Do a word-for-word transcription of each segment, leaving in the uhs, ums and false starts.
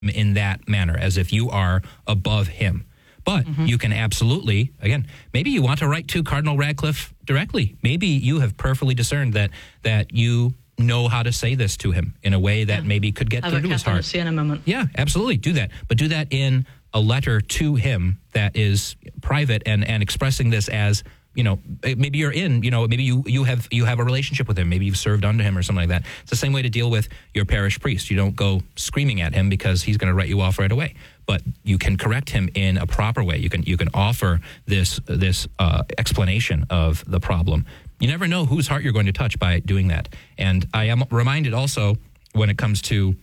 in that manner, as if you are above him. But mm-hmm. you can absolutely, again, maybe you want to write to Cardinal Radcliffe directly. Maybe you have perfectly discerned that that you know how to say this to him in a way that yeah. maybe could get Have through to his heart. Siena moment. Yeah, absolutely. Do that. But do that in a letter to him that is private and, and expressing this as, you know, maybe you're in, you know, maybe you, you have you have a relationship with him. Maybe you've served under him or something like that. It's the same way to deal with your parish priest. You don't go screaming at him because he's going to write you off right away. But you can correct him in a proper way. You can you can offer this this uh, explanation of the problem. You never know whose heart you're going to touch by doing that. And I am reminded also when it comes to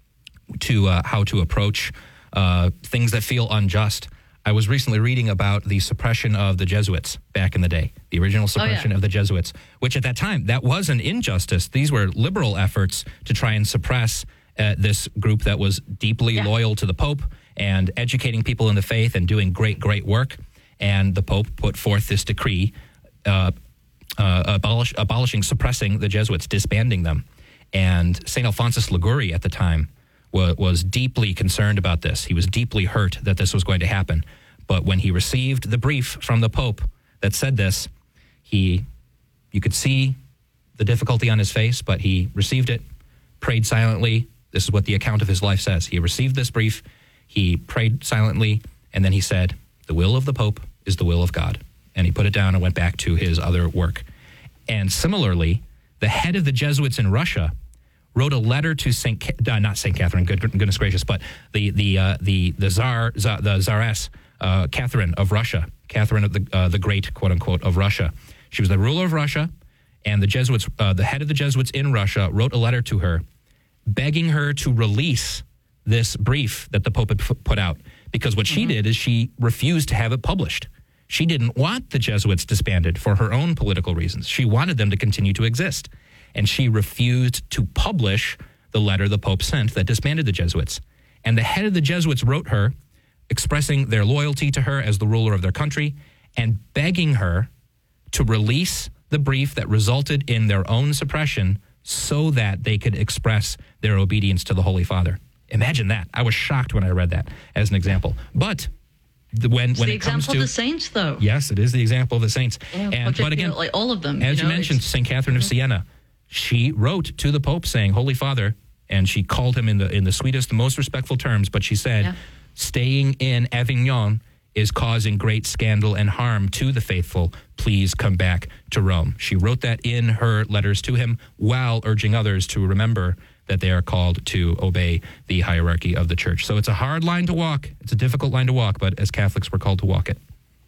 to uh, how to approach uh, things that feel unjust. I was recently reading about the suppression of the Jesuits back in the day, the original suppression oh, yeah. of the Jesuits, which at that time, that was an injustice. These were liberal efforts to try and suppress uh, this group that was deeply yeah. loyal to the Pope and educating people in the faith and doing great, great work. And the Pope put forth this decree uh, uh, abolish, abolishing, suppressing the Jesuits, disbanding them. And Saint Alphonsus Liguori at the time was, was deeply concerned about this. He was deeply hurt that this was going to happen. But when he received the brief from the Pope that said this, he, you could see the difficulty on his face, but he received it, prayed silently. This is what the account of his life says. He received this brief, he prayed silently, and then he said, the will of the Pope is the will of God. And he put it down and went back to his other work. And similarly, the head of the Jesuits in Russia wrote a letter to Saint uh, not Saint Catherine, good, goodness gracious, but the the uh, the the czar, czar the czaress uh, Catherine of Russia, Catherine of the uh, the Great, quote unquote, of Russia. She was the ruler of Russia, and the Jesuits, uh, the head of the Jesuits in Russia, wrote a letter to her, begging her to release this brief that the Pope had f- put out, because what mm-hmm. she did is she refused to have it published. She didn't want the Jesuits disbanded for her own political reasons. She wanted them to continue to exist. And she refused to publish the letter the Pope sent that disbanded the Jesuits. And the head of the Jesuits wrote her, expressing their loyalty to her as the ruler of their country, and begging her to release the brief that resulted in their own suppression so that they could express their obedience to the Holy Father. Imagine that. I was shocked when I read that as an example. But the, when, it's when the it comes to... example of the saints, though. Yes, it is the example of the saints. Yeah, and, but again, like all of them. As you, you know, mentioned, Saint Catherine of Siena, she wrote to the Pope saying, Holy Father, and she called him in the in the sweetest, the most respectful terms, but she said, yeah. staying in Avignon is causing great scandal and harm to the faithful. Please come back to Rome. She wrote that in her letters to him while urging others to remember that they are called to obey the hierarchy of the church. So it's a hard line to walk. It's a difficult line to walk, but as Catholics, we're called to walk it.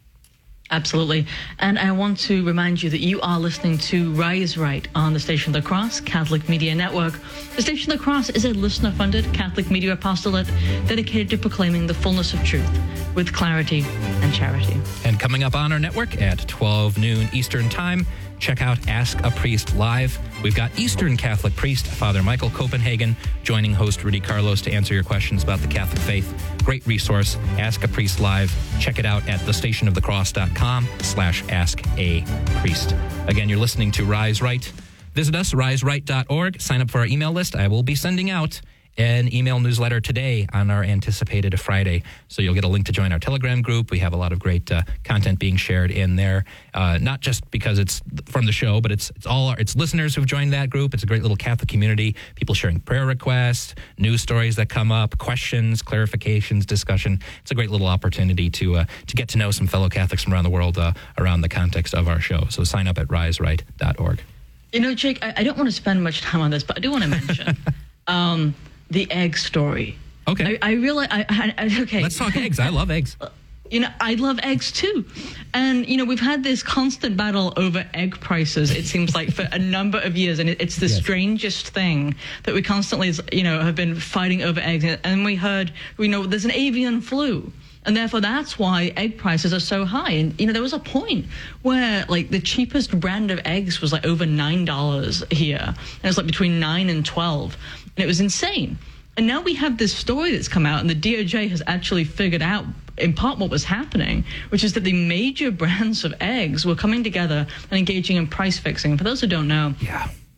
Absolutely. And I want to remind you that you are listening to Rise Right on the Station of the Cross Catholic Media Network. The Station of the Cross is a listener-funded Catholic media apostolate dedicated to proclaiming the fullness of truth with clarity and charity. And coming up on our network at twelve noon Eastern Time, check out Ask a Priest Live. We've got Eastern Catholic priest Father Michael Copenhagen joining host Rudy Carlos to answer your questions about the Catholic faith. Great resource, Ask a Priest Live. Check it out at thestationofthecross.com slash ask a priest. Again, you're listening to Rise Right. Visit us, rise right dot org. Sign up for our email list. I will be sending out an email newsletter today on our anticipated Friday. So you'll get a link to join our Telegram group. We have a lot of great uh, content being shared in there, uh, not just because it's from the show, but it's it's all our, it's listeners who've joined that group. It's a great little Catholic community, people sharing prayer requests, news stories that come up, questions, clarifications, discussion. It's a great little opportunity to uh, to get to know some fellow Catholics from around the world uh, around the context of our show. So sign up at rise right dot org. You know, Jake, I, I don't want to spend much time on this, but I do want to mention um, the egg story. Okay. I, I really, I, I, okay. Let's talk eggs. I love eggs. You know, I love eggs too. And, you know, we've had this constant battle over egg prices, it seems like, for a number of years. And it, it's the yes. strangest thing that we constantly, you know, have been fighting over eggs. And we heard, you know, there's an avian flu. And therefore, that's why egg prices are so high. And, you know, there was a point where, like, the cheapest brand of eggs was, like, over nine dollars here. And it was, like, between nine and twelve. And it was insane. And now we have this story that's come out, and the D O J has actually figured out, in part, what was happening, which is that the major brands of eggs were coming together and engaging in price fixing. And for those who don't know, yeah.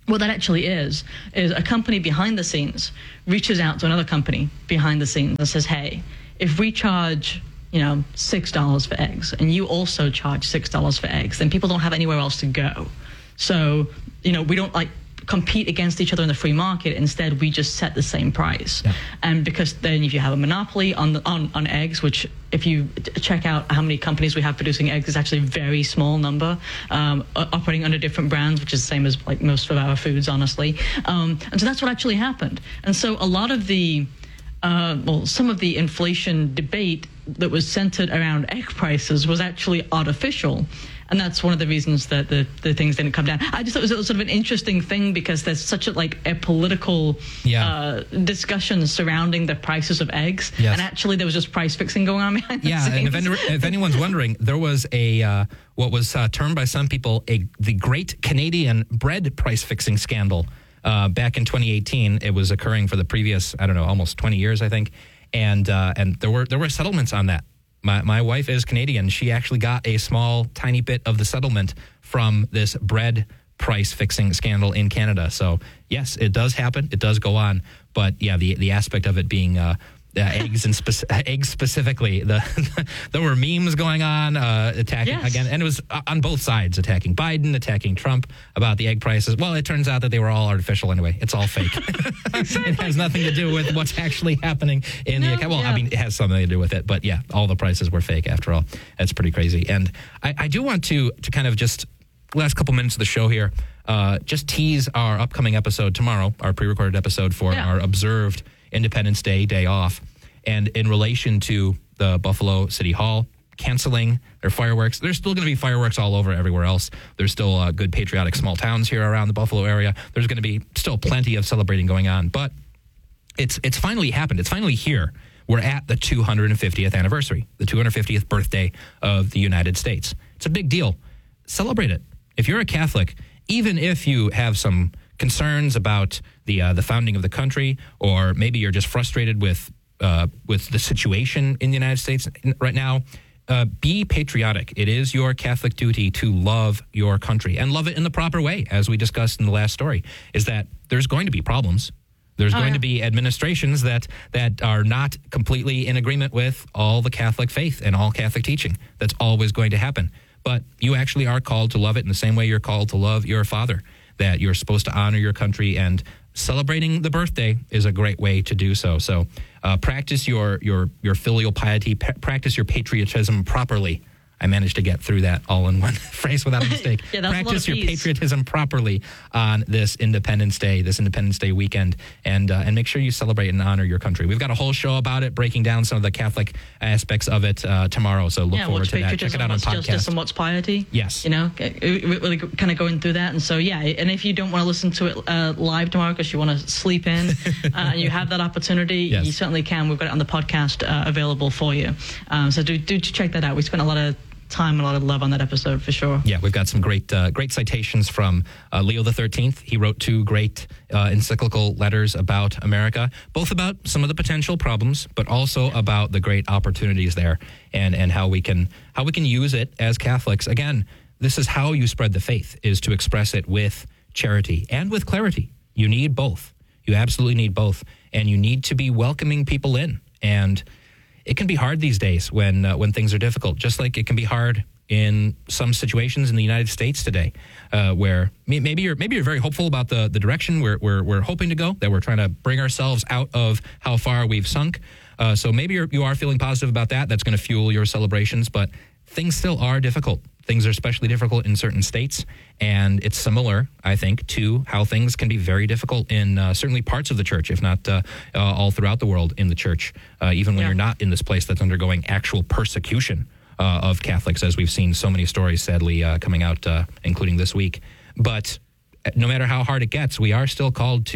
what that actually is, is a company behind the scenes reaches out to another company behind the scenes and says, hey, if we charge, you know, six dollars for eggs and you also charge six dollars for eggs, then people don't have anywhere else to go. So, you know, we don't like compete against each other in the free market. Instead, we just set the same price. Yeah. And because then if you have a monopoly on, the, on on eggs, which if you check out how many companies we have producing eggs, it's actually a very small number um, operating under different brands, which is the same as like most of our foods, honestly. Um, and so that's what actually happened. And so a lot of the, uh, well, some of the inflation debate that was centered around egg prices was actually artificial. And that's one of the reasons that the, the things didn't come down. I just thought it was sort of an interesting thing because there's such a like a political yeah. uh, discussion surrounding the prices of eggs. Yes. And actually there was just price fixing going on behind the yeah, scenes. And if, any, if anyone's wondering, there was a uh, what was uh, termed by some people a the Great Canadian Bread Price Fixing Scandal uh, back in twenty eighteen. It was occurring for the previous, I don't know, almost twenty years, I think. And uh, and there were there were settlements on that. My my wife is Canadian. She actually got a small, tiny bit of the settlement from this bread price fixing scandal in Canada. So yes, it does happen. It does go on. But yeah, the the aspect of it being uh, uh, eggs and speci- eggs specifically, the there were memes going on uh, attacking yes. again, and it was on both sides, attacking Biden, attacking Trump about the egg prices. Well, it turns out that they were all artificial anyway. It's all fake. Exactly. It has nothing to do with what's actually happening in no, the account. Well, yeah. I mean, it has something to do with it, but yeah, all the prices were fake after all. That's pretty crazy. And I, I do want to to kind of just last couple minutes of the show here, uh, just tease our upcoming episode tomorrow, our pre-recorded episode for yeah. our observed Independence Day, day off. And in relation to the Buffalo City Hall canceling their fireworks, there's still going to be fireworks all over everywhere else. There's still uh, good patriotic small towns here around the Buffalo area. There's going to be still plenty of celebrating going on. But it's it's finally happened. It's finally here. We're at the two hundred fiftieth anniversary, the two hundred fiftieth birthday of the United States. It's a big deal. Celebrate it. If you're a Catholic, even if you have some concerns about the uh, the founding of the country, or maybe you're just frustrated with uh, with the situation in the United States right now, uh, be patriotic. It is your Catholic duty to love your country and love it in the proper way, as we discussed in the last story, is that there's going to be problems. There's oh, going yeah. to be administrations that, that are not completely in agreement with all the Catholic faith and all Catholic teaching. That's always going to happen. But you actually are called to love it in the same way you're called to love your father, that you're supposed to honor your country, and celebrating the birthday is a great way to do so. So uh, practice your, your, your filial piety, pa- practice your patriotism properly. I managed to get through that all in one phrase without a mistake. yeah, that's Practice a lot your of peace. patriotism properly on this Independence Day, this Independence Day weekend, and uh, and make sure you celebrate and honor your country. We've got a whole show about it, breaking down some of the Catholic aspects of it uh, tomorrow. So look yeah, forward to that. Check it out on what's podcast. Justice and what's piety. Yes, you know, really kind of going through that. And so yeah, and if you don't want to listen to it uh, live tomorrow because you want to sleep in, uh, and you have that opportunity, yes. you certainly can. We've got it on the podcast uh, available for you. Um, so do do check that out. We spent a lot of time and a lot of love on that episode for sure. Yeah, we've got some great uh, great citations from uh, Leo the thirteenth. He wrote two great uh, encyclical letters about America, both about some of the potential problems, but also about the great opportunities there, and and how we can how we can use it as Catholics. Again, this is how you spread the faith, is to express it with charity and with clarity. You need both. You absolutely need both, and you need to be welcoming people in. And it can be hard these days when uh, when things are difficult, just like it can be hard in some situations in the United States today, uh, where maybe you're maybe you're very hopeful about the, the direction we're, we're we're hoping to go, that we're trying to bring ourselves out of how far we've sunk. Uh, so maybe you're, you are feeling positive about that. That's going to fuel your celebrations, but things still are difficult. Things are especially difficult in certain states, and it's similar, I think, to how things can be very difficult in uh, certainly parts of the church, if not uh, uh, all throughout the world in the church, uh, even when yeah. you're not in this place that's undergoing actual persecution uh, of Catholics, as we've seen so many stories, sadly, uh, coming out, uh, including this week. But no matter how hard it gets, we are still called to uh,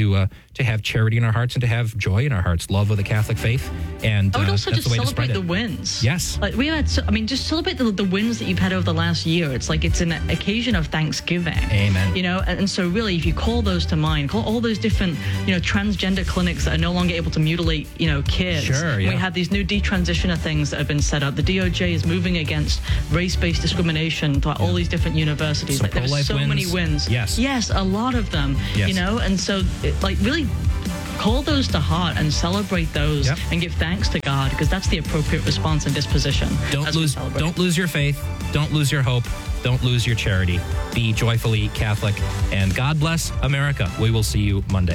to have charity in our hearts and to have joy in our hearts, love of the Catholic faith. And I would uh, also that's just the way to spread celebrate it. the wins. Yes. Like we had, so, I mean, just celebrate the, the wins that you've had over the last year. It's like it's an occasion of Thanksgiving. Amen. You know, and, and so really, if you call those to mind, call all those different, you know, transgender clinics that are no longer able to mutilate, you know, kids. Sure, yeah. We have these new detransitioner things that have been set up. The D O J is moving against race-based discrimination throughout yeah. all these different universities. So like there's pro-life so wins. many wins. Yes. Yes, a lot of them. Yes. You know, and so it, like really call those to heart and celebrate those yep. and give thanks to God, because that's the appropriate response and disposition. Don't lose don't lose your faith. Don't lose your hope. Don't lose your charity. Be joyfully Catholic. And God bless America. We will see you Monday.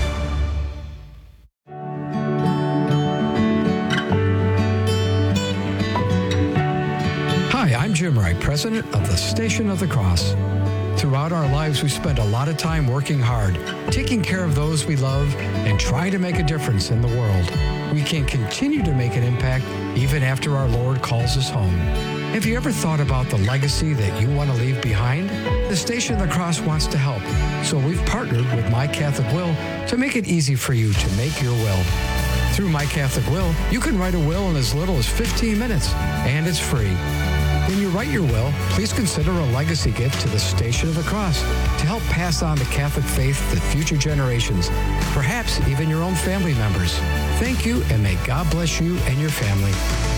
Hi, I'm Jim Wright, president of the Station of the Cross. Throughout our lives, we spend a lot of time working hard, taking care of those we love, and trying to make a difference in the world. We can continue to make an impact even after our Lord calls us home. Have you ever thought about the legacy that you want to leave behind? The Station of the Cross wants to help, so we've partnered with My Catholic Will to make it easy for you to make your will. Through My Catholic Will, you can write a will in as little as fifteen minutes, and it's free. When you write your will, please consider a legacy gift to the Station of the Cross to help pass on the Catholic faith to future generations, perhaps even your own family members. Thank you, and may God bless you and your family.